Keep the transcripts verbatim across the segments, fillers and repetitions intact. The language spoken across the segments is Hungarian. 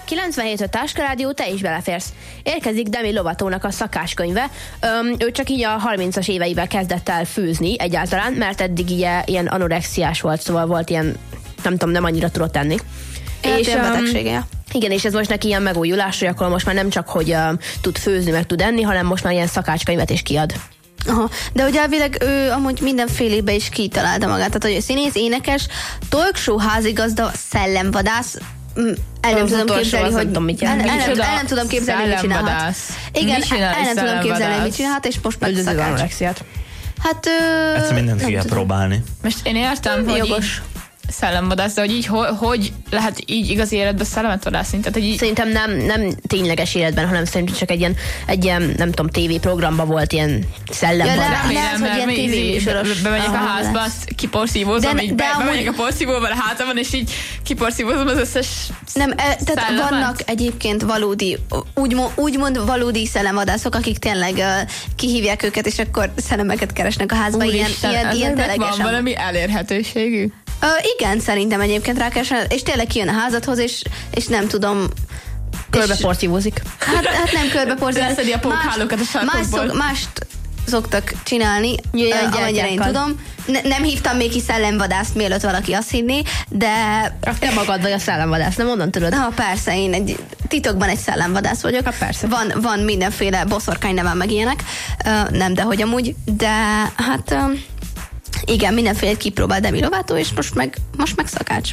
kilencvenhét öt Táskarádió, te is beleférsz. Érkezik Demi Lovatónak a szakáskönyve. Öm, ő csak így a harmincas éveiben kezdett el főzni egyáltalán, mert eddig ilyen, ilyen anorexiás volt, szóval volt ilyen, nem tudom, nem annyira tudott tenni. Hát és a betegsége. Igen, és ez most neki ilyen megújulás, hogy akkor most már nem csak, hogy uh, tud főzni, meg tud enni, hanem most már ilyen szakácskönyvet is kiad. Aha, de ugye elvileg ő amúgy mindenfélébe is kitalálta magát, tehát hogy színész, énekes, talkshow házigazda, szellemvadász, el nem tudom képzelni, hogy el, el, el, el nem tudom képzelni, mit csinálhat. Igen, el nem tudom képzelni, mit csinálhat, és most meg szakács. Hát, ö, ezt mindent ki kell próbálni. Most én értem, hogy jogos. Szellemvadász, de hogy így ho, hogy lehet így igazi életben szellemet vadászni? Tehát, hogy így... Szerintem nem, nem tényleges életben, hanem szerintem csak egy ilyen, egy ilyen nem tudom, tévéprogramban volt ilyen szellemvadász. Ja, remélem, mert mi ízi, bemegyek a házba, azt kiporszívózom, így be, bemegyek a porszívóval a hátamon, és így kiporszívózom az összes nem, tehát szellemet. Vannak egyébként valódi, úgymond, úgymond valódi szellemvadászok, akik tényleg uh, kihívják őket, és akkor szellemeket keresnek a házba. Úristen, ilyen, ilyen van valami elérhetőségű? Uh, igen, szerintem egyébként rákeresel, és tényleg kijön a házadhoz, és, és nem tudom... Körbeporszívózik. Hát, hát nem körbeporszívózik. Leszedi a pókhálókat a sarkokból. Más mást szoktak csinálni, uh, amennyire én tudom. Ne, nem hívtam még ki szellemvadászt, mielőtt valaki azt hinné, de... Te magad vagy a szellemvadász, nem onnan tudod? Ha persze, én egy, titokban egy szellemvadász vagyok. Ha persze. Van, van mindenféle boszorkány nevem meg ilyenek. Uh, nem, de hogy amúgy. De hát... Uh, igen, mindenféle kipróbál Demi Lovato, és most meg, most meg szakács.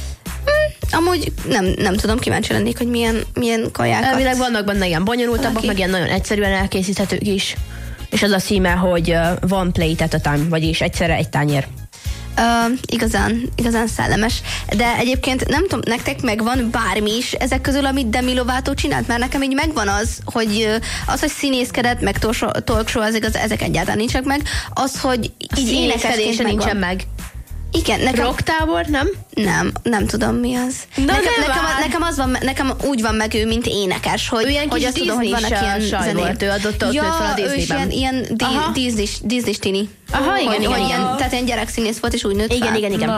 Hm, amúgy nem, nem tudom, kíváncsi lennék, hogy milyen, milyen kajákat. Elvileg vannak benne ilyen bonyolultabbak, valaki. Meg ilyen nagyon egyszerűen elkészíthetők is. És az a címe, hogy uh, one plate at a time, vagyis egyszerre egy tányér. Uh, igazán, igazán szellemes. De egyébként nem tudom, nektek megvan bármi is ezek közül, amit Demi Lovato csinált? Mert nekem így megvan az, hogy az, hogy színészkedett, meg talkshow, ezek, az, ezek egyáltalán nincsenek meg. Az, hogy így énekeskedése nincsen meg. Igen, nekem... Rocktábor, nem? Nem, nem tudom mi az. Na, nekem, nekem, nekem, az van, nekem úgy van meg ő, mint énekes, hogy, ő hogy azt tudom, hogy vannak ilyen zenék. Ő adott ott ja, fel a ő is ilyen, ilyen Disney tini. Aha, igen, hogy, igen, hogy igen. Ilyen, tehát ilyen gyerekszínész volt, és úgy nőtt igen, fel. Igen, igen, igen.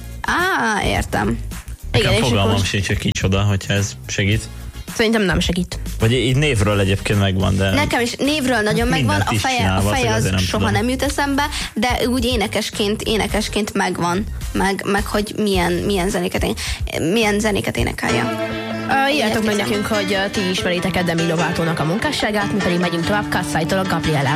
Á, értem. Nekem fogalmam sincs, hogy kicsoda, hogyha ez segít. Szerintem nem segít. Vagy így névről egyébként megvan, de... Nekem is névről nagyon megvan, a feje, a feje az nem soha tudom. Nem jut eszembe, de úgy énekesként, énekesként megvan, meg, meg hogy milyen, milyen, zenéket, milyen zenéket énekelje. Uh, írjátok meg nekünk, hogy uh, ti ismeritek-e Demi Lovatónak a munkásságát, mi pedig megyünk tovább Kasszájtól a Gabrielával.